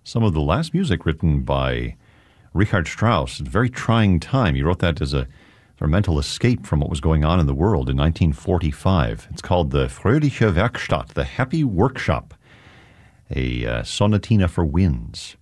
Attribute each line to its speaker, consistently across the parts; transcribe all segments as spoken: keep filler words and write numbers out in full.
Speaker 1: some of the last music written by Richard Strauss. It's a very trying time. He wrote that as a sort of mental escape from what was going on in the world in nineteen forty-five. It's called the Fröhliche Werkstatt, the Happy Workshop, a uh, sonatina for winds.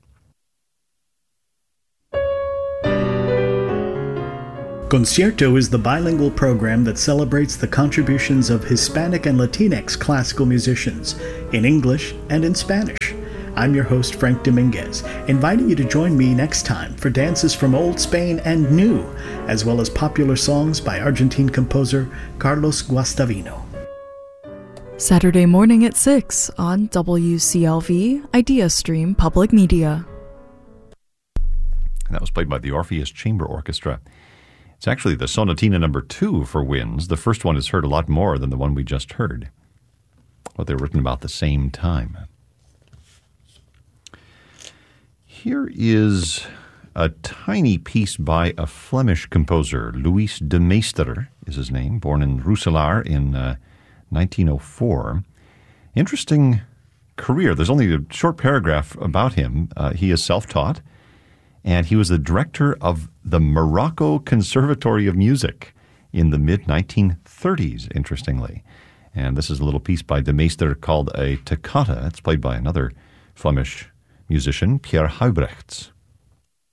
Speaker 2: Concierto is the bilingual program that celebrates the contributions of Hispanic and Latinx classical musicians in English and in Spanish. I'm your host, Frank Dominguez, inviting you to join me next time for dances from Old Spain and New, as well as popular songs by Argentine composer Carlos Guastavino.
Speaker 3: Saturday morning at six on W C L V Idea Stream Public Media.
Speaker 1: And that was played by the Orpheus Chamber Orchestra. It's actually the sonatina number two for winds. The first one is heard a lot more than the one we just heard. But they were written about the same time. Here is a tiny piece by a Flemish composer. Louis de Meester is his name, born in Roeselare in uh, nineteen oh four. Interesting career. There's only a short paragraph about him. Uh, he is self-taught, and he was the director of the Morocco Conservatory of Music in the mid nineteen thirties, interestingly. And this is a little piece by de Meester called a toccata. It's played by another Flemish musician, Pierre Huybrechts.